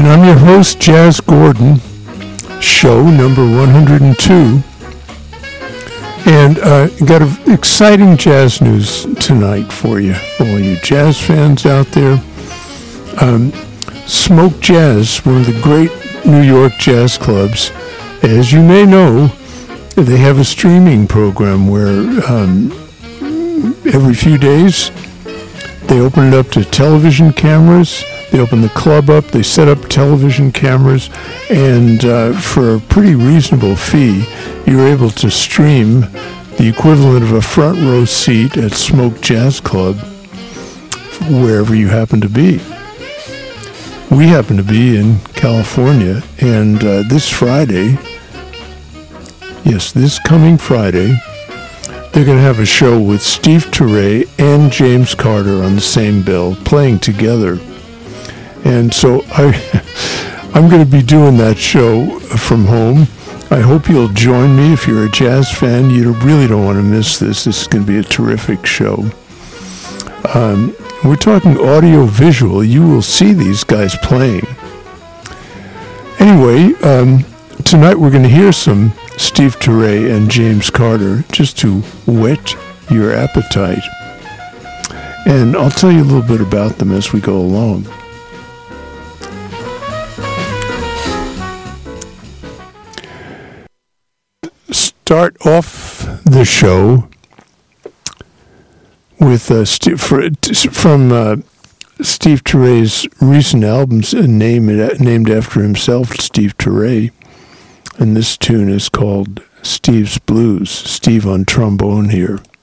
And I'm your host, Jazz Gordon, show number 102. And got exciting jazz news tonight for you, all you jazz fans out there. Smoke Jazz, one of the great New York jazz clubs, as you may know, they have a streaming program where every few days they open it up to television cameras. They open the club up, they set up television cameras, and for a pretty reasonable fee, you're able to stream the equivalent of a front row seat at Smoke Jazz Club wherever you happen to be. We happen to be in California, and this Friday, yes, this coming Friday, they're going to have a show with Steve Turre and James Carter on the same bill, playing together. And so I'm going to be doing that show from home. I hope you'll join me. If you're a jazz fan, you really don't want to miss this. This is going to be a terrific show. We're talking audio-visual. You will see these guys playing. Anyway, tonight we're going to hear some Steve Turre and James Carter just to whet your appetite. And I'll tell you a little bit about them as we go along. Start off the show with from Steve Turre's recent albums named after himself, Steve Turre, and this tune is called Steve's Blues. Steve on trombone here.